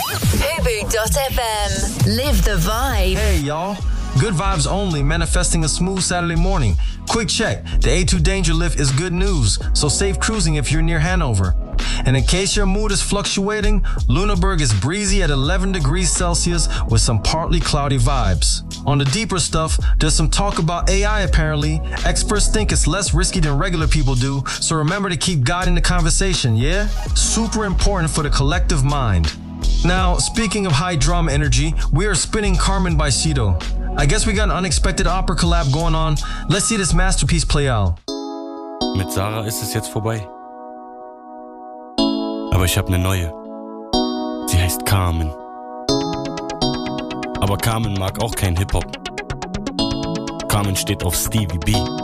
Fubu.fm. Live the vibe. Hey, y'all. Good vibes only, manifesting a smooth Saturday morning. Quick check. The A2 Danger Lift is good news, so safe cruising if you're near Hanover. And in case your mood is fluctuating, Lunenburg is breezy at 11 degrees Celsius with some partly cloudy vibes. On the deeper stuff, there's some talk about AI apparently. Experts think it's less risky than regular people do, so remember to keep guiding the conversation, yeah? Super important for the collective mind. Now, speaking of high drama energy, we are spinning Carmen by Sido. I guess we got an unexpected opera collab going on. Let's see this masterpiece play out. Mit Sarah ist es jetzt vorbei. Aber ich hab ne neue. Sie heißt Carmen. Aber Carmen mag auch kein Hip-Hop. Carmen steht auf Stevie B.